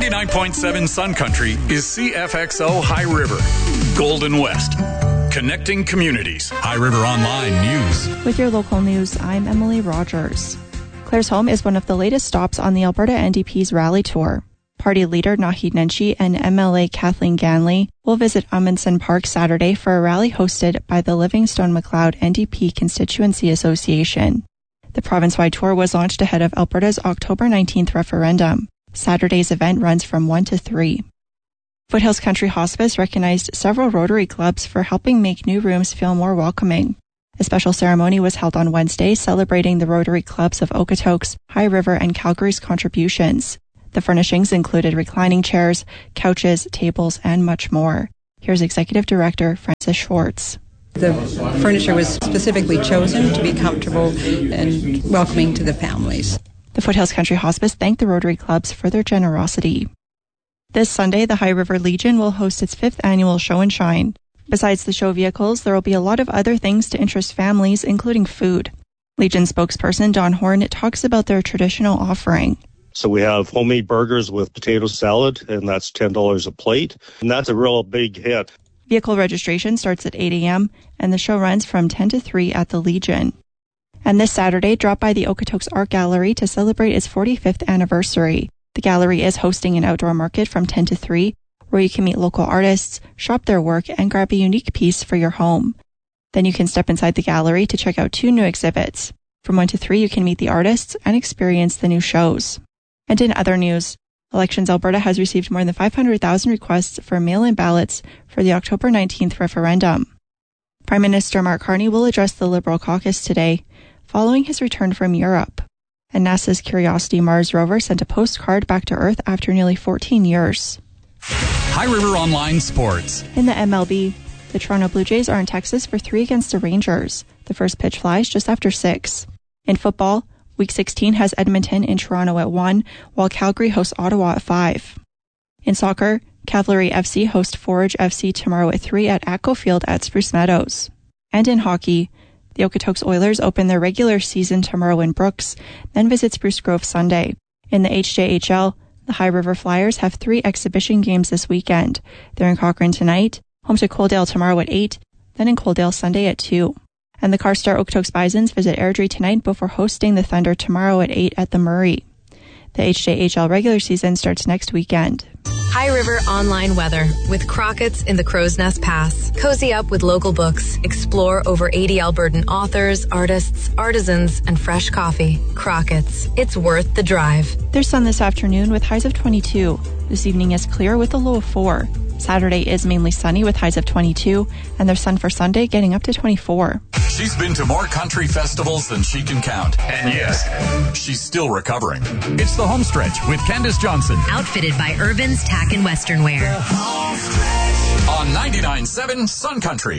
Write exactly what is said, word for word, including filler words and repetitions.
ninety-nine point seven Sun Country is C F X O High River, Golden West. Connecting communities. High River Online News. With your local news, I'm Emily Rogers. Claire's Home is one of the latest stops on the Alberta N D P's rally tour. Party leader Naheed Nenshi and M L A Kathleen Ganley will visit Amundsen Park Saturday for a rally hosted by the Livingstone-Macleod N D P Constituency Association. The province-wide tour was launched ahead of Alberta's October nineteenth referendum. Saturday's event runs from one to three. Foothills Country Hospice recognized several Rotary clubs for helping make new rooms feel more welcoming. A special ceremony was held on Wednesday celebrating the Rotary clubs of Okotoks, High River, and Calgary's contributions. The furnishings included reclining chairs, couches, tables, and much more. Here's Executive Director Frances Schwartz. The furniture was specifically chosen to be comfortable and welcoming to the families. The Foothills Country Hospice thanked the Rotary clubs for their generosity. This Sunday, the High River Legion will host its fifth annual Show and Shine. Besides the show vehicles, there will be a lot of other things to interest families, including food. Legion spokesperson Don Horn talks about their traditional offering. So we have homemade burgers with potato salad, and that's ten dollars a plate, and that's a real big hit. Vehicle registration starts at eight a.m., and the show runs from ten to three at the Legion. And this Saturday, drop by the Okotoks Art Gallery to celebrate its forty-fifth anniversary. The gallery is hosting an outdoor market from ten to three, where you can meet local artists, shop their work, and grab a unique piece for your home. Then you can step inside the gallery to check out two new exhibits. From one to three, you can meet the artists and experience the new shows. And in other news, Elections Alberta has received more than five hundred thousand requests for mail-in ballots for the October nineteenth referendum. Prime Minister Mark Carney will address the Liberal caucus today, following his return from Europe. And NASA's Curiosity Mars rover sent a postcard back to Earth after nearly fourteen years. High River Online Sports. In the M L B, the Toronto Blue Jays are in Texas for three against the Rangers. The first pitch flies just after six. In football, Week sixteen has Edmonton in Toronto at one, while Calgary hosts Ottawa at five. In soccer, Cavalry F C host Forage F C tomorrow at three at Atco Field at Spruce Meadows. And in hockey, the Okotoks Oilers open their regular season tomorrow in Brooks, then visit Spruce Grove Sunday. In the H J H L, the High River Flyers have three exhibition games this weekend. They're in Cochrane tonight, home to Coaldale tomorrow at eight, then in Coaldale Sunday at two. And the Carstar Okotoks Bisons visit Airdrie tonight before hosting the Thunder tomorrow at eight at the Murray. The H J H L regular season starts next weekend. High River Online Weather with Crockett's in the Crow's Nest Pass. Cozy up with local books. Explore over eighty Albertan authors, artists, artisans, and fresh coffee. Crockett's. It's worth the drive. There's sun this afternoon with highs of twenty-two. This evening is clear with a low of four. Saturday is mainly sunny with highs of twenty-two, and there's sun for Sunday getting up to twenty-four. She's been to more country festivals than she can count. And yes, she's still recovering. It's the Home Stretch with Candace Johnson. Outfitted by Irvin's Tack and Western Wear. On ninety-nine point seven Sun Country.